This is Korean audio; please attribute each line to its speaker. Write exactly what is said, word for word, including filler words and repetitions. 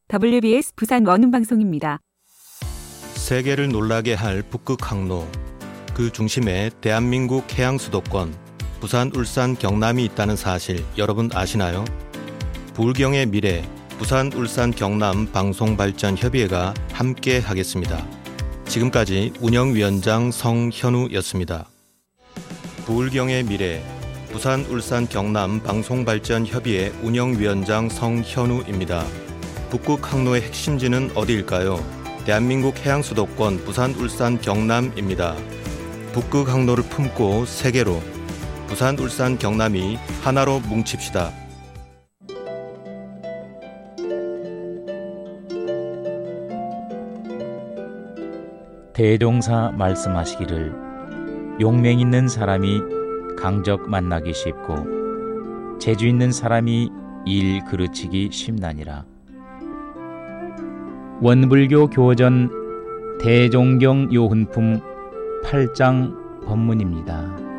Speaker 1: 더블유비에스 부산 원음방송입니다.
Speaker 2: 세계를 놀라게 할 북극 항로, 그 중심에 대한민국 해양수도권, 부산, 울산, 경남이 있다는 사실 여러분 아시나요? 부울경의 미래, 부산, 울산, 경남 방송발전협의회가 함께 하겠습니다. 지금까지 운영위원장 성현우였습니다. 부울경의 미래, 부산, 울산, 경남 방송발전협의회 운영위원장 성현우입니다. 북극 항로의 핵심지는 어디일까요? 대한민국 해양수도권 부산, 울산, 경남입니다. 북극 항로를 품고 세계로, 부산, 울산, 경남이 하나로 뭉칩시다.
Speaker 3: 대종사 말씀하시기를 용맹 있는 사람이 강적 만나기 쉽고 재주 있는 사람이 일 그르치기 쉽나니라. 원불교 교전 대종경 요훈품 팔 장 법문입니다.